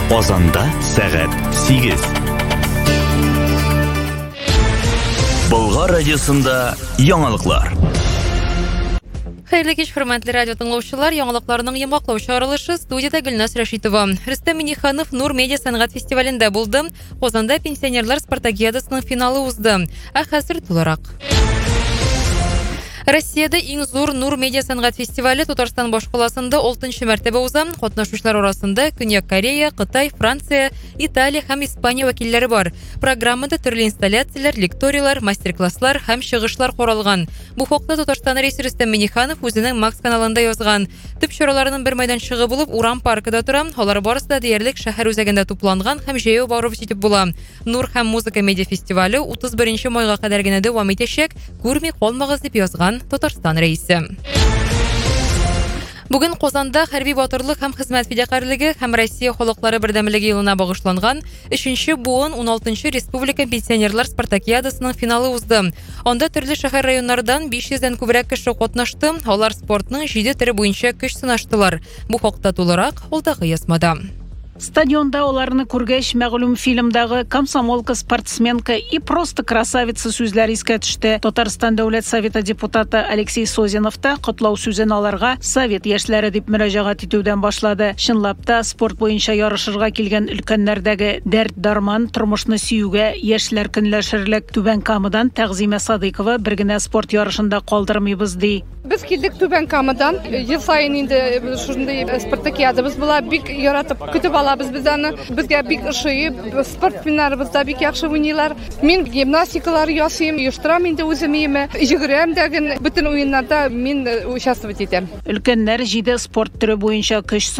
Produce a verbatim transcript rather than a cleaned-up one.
Казанда сәгать сигез. Болгар радиосында яңалыклар. Хәерле кич, хөрмәтле радио тыңлаучылар, яңалыкларның йомгаклау чыгарылышы студияда Гөлнас Рәшитова. Рөстәм Миңнеханов Нур медиа сәнгать фестивалендә булды. Казанда пенсионерлар спартакиадасының финалы узды. Ә хәзер тулырак. Россиядә иң зур Нур медиа сәнгать фестивале Татарстан башкаласында алтынчы мәртәбә уза. Катнашучылар арасында Көньяк Корея, Кытай, Франция, Италия һәм Испания вәкилләре бар. Программада төрле инсталляцияләр, лекториялар, мастер-класслар һәм чыгышлар каралган. Бу хакта Татарстан рәисе Рөстәм Миңнеханов үзенең Макс каналында язган. Төп чараларның бер майданчыгы булып Урам паркында тора. Алар барысы да диярлек шәһәр үзәгендә тупланган һәм җәяү барып җитеп була. Нур һәм музыка медиа фестивале утыз беренче майга кадәр генә дәвам итәчәк. Күрми калмагыз дип язган Татарстан рәисе. Бүген Казанда хәрби батырлык һәм хезмәт фидакарлыгы һәм Россия халыклары бердәмлеге елына багышланган өченче буын ун алтынчы республика пенсионерлар спартакиадасының финалы узды. Анда төрле шәһәр районнардан биш йөздән күбрәк кеше катнашты. Алар спортның җиде төре буенча көч сынаштылар. Бу хакта тулырак алдагы язмада. Стадионда оларны күргәч, мәгълүм фильмдагы комсомолка, спортсменка и просто красавица сүзләр искә төште. Татарстан Дәүләт Советы депутаты Алексей Созинов та котлау сүзен аларга Совет яшьләре дип мөрәҗәгать итүдән башлады. Чынлап та спорт буенча ярышырга килгән өлкәннәрдәге дәрт дарман тормышны сөюгә яшьләр көнләшерлек. Түбән Камадан Тәгъзимә Садыйкова бер генә спорт ярышында калдырмыйбыз ди. Без килдек Түбән Камадан. Ел сайын инде шундый спартакиадабыз була, бик яратып көтеп алабыз без аны. Безгә бик ошый, спортсменнарыбыз да бик яхшы уйныйлар. Мин гимнастикалар ясыйм, оештырам инде үзем иеме. Йөгерәм дә, бөтен уеннарда мин участвовать итәм. Өлкәннәр җиде спорт төре буенча көч